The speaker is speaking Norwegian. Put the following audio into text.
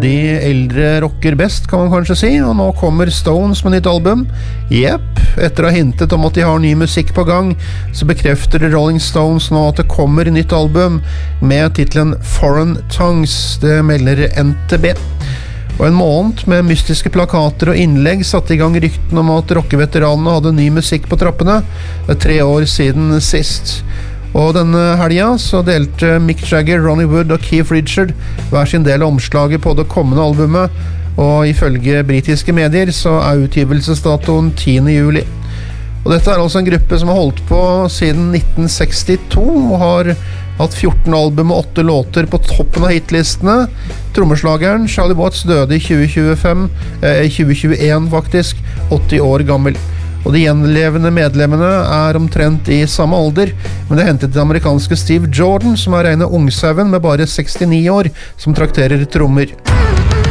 de eldre rocker best, kan man kanskje si, og nå kommer Stones med nytt album. Jepp, etter å ha hintet om at de har ny musikk på gang, så bekrefter Rolling Stones nå at det kommer nytt album med titlen Foreign Tongues. Det melder NTB. Og en måned med mystiske plakater og innlegg satte i gang rykten om at rockeveteranene hadde ny musikk på trappene. Det 3 år siden sist. Og denne helgen så delte Mick Jagger, Ronnie Wood og Keith Richards hver sin del av omslaget på det kommende albumet, og ifølge britiske medier så utgivelsesdatoen 10. juli. Og dette altså en gruppe som har holdt på siden 1962 og har hatt 14 album og 8 låter på toppen av hitlistene. Trommeslageren Charlie Watts døde i 2021 faktisk, 80 år gammel. Og de gjenlevende medlemmene omtrent i samme alder, men det hentet det amerikanske Steve Jordan, som regnet ungsauen med bare 69 år, som trakterer trommer.